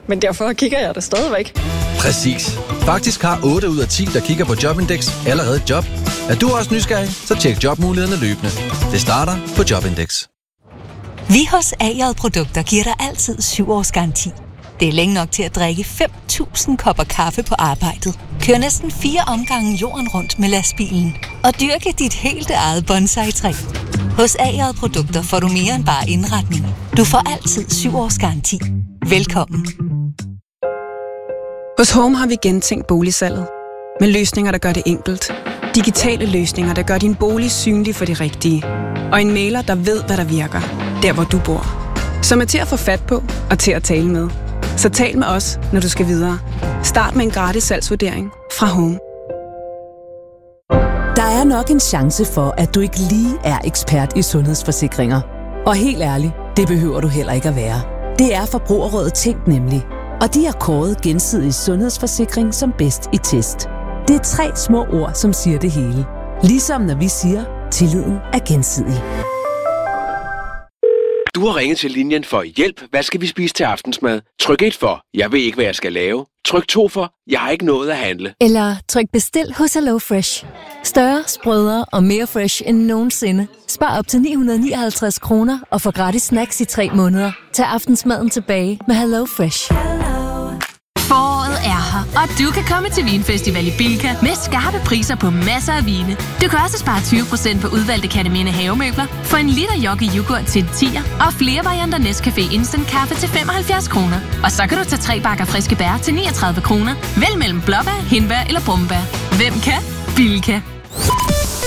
Men derfor kigger jeg det stadigvæk. Præcis. Faktisk har 8 ud af 10, der kigger på Jobindex, allerede et job. Er du også nysgerrig, så tjek jobmulighederne løbende. Det starter på Jobindex. Vi hos A-J Produkter giver dig altid 7 års garanti. Det er længe nok til at drikke 5.000 kopper kaffe på arbejdet. Kør næsten 4 omgange jorden rundt med lastbilen. Og dyrke dit helt eget bonsai-træ. Hos A-J Produkter får du mere end bare indretning. Du får altid 7 års garanti. Velkommen. Hos Home har vi gentænkt boligsalget. Med løsninger, der gør det enkelt. Digitale løsninger, der gør din bolig synlig for de rigtige. Og en mailer, der ved, hvad der virker. Der, hvor du bor. Som er til at få fat på og til at tale med. Så tal med os, når du skal videre. Start med en gratis salgsvurdering fra Home. Der er nok en chance for, at du ikke lige er ekspert i sundhedsforsikringer. Og helt ærligt, det behøver du heller ikke at være. Det er Forbrugerrådet Tænk nemlig. Og de har kåret Gensidig Sundhedsforsikring som bedst i test. Det er 3 små ord, som siger det hele. Ligesom når vi siger, tilliden er gensidig. Du har ringet til linjen for hjælp. Hvad skal vi spise til aftensmad? Tryk 1 for, jeg ved ikke, hvad jeg skal lave. Tryk 2 for, jeg har ikke noget at handle. Eller tryk bestil hos HelloFresh. Større, sprødere og mere fresh end nogensinde. Spar op til 959 kroner og få gratis snacks i 3 måneder. Tag aftensmaden tilbage med HelloFresh. Foråret er her, og du kan komme til Vinfestival i Bilka med skarpe priser på masser af vine. Du kan også spare 20% på udvalgte Katamine havemøbler, få en liter Yogi yoghurt til 10'er og flere varianter Nescafé Instant Kaffe til 75 kroner. Og så kan du tage 3 bakker friske bær til 39 kroner. Vælg mellem blåbær, hindbær eller brumbær. Hvem kan? Bilka.